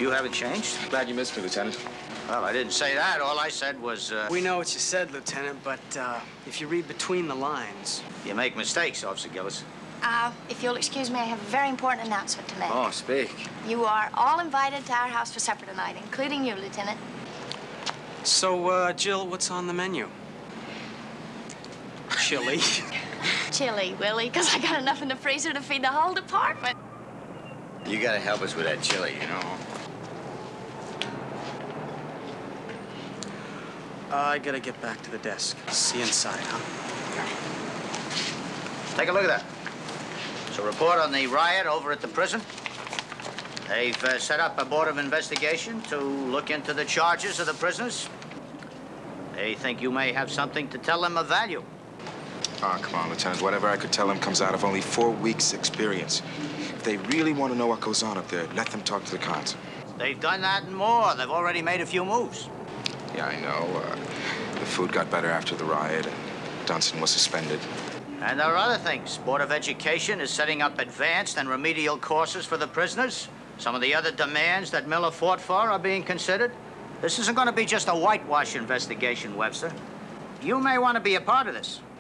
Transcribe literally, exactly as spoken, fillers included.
You haven't changed? Glad you missed me, Lieutenant. Well, I didn't say that. All I said was, uh... We know what you said, Lieutenant, but uh, if you read between the lines... You make mistakes, Officer Gillis. Uh, if you'll excuse me, I have a very important announcement to make. Oh, speak. You are all invited to our house for supper tonight, including you, Lieutenant. So, uh, Jill, what's on the menu? Chili. Chili, Willie, because I got enough in the freezer to feed the whole department. You gotta help us with that chili, you know. Uh, I gotta get back to the desk. See you inside, huh? Take a look at that. It's a report on the riot over at the prison. They've uh, set up a board of investigation to look into the charges of the prisoners. They think you may have something to tell them of value. Oh, come on, Lieutenant. Whatever I could tell them comes out of only four weeks' experience. If they really want to know what goes on up there, let them talk to the cons. They've done that and more. They've already made a few moves. Yeah, I know. Uh, the food got better after the riot, and Dunson was suspended. And there are other things. Board of Education is setting up advanced and remedial courses for the prisoners. Some of the other demands that Miller fought for are being considered. This isn't going to be just a whitewash investigation, Webster. You may want to be a part of this.